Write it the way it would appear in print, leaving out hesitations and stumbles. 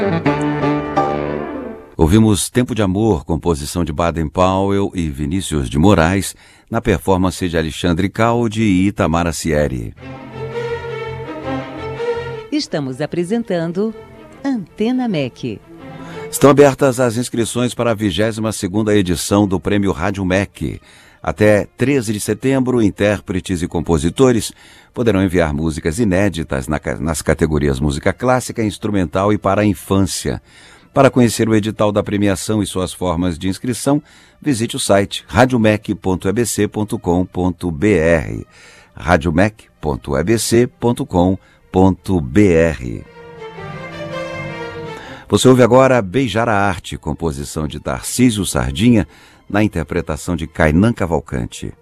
Ouvimos Tempo de Amor, composição de Baden Powell e Vinícius de Moraes, na performance de Alexandre Caldi e Itamar Sieri. Estamos apresentando Antena MEC. Estão abertas as inscrições para a 22ª edição do Prêmio Rádio MEC. Até 13 de setembro, intérpretes e compositores poderão enviar músicas inéditas nas categorias música clássica, instrumental e para a infância. Para conhecer o edital da premiação e suas formas de inscrição, visite o site radiomec.ebc.com.br. radiomec.ebc.com.br. Você ouve agora Beijar a Arte, composição de Tarcísio Sardinha, na interpretação de Kainan Cavalcante.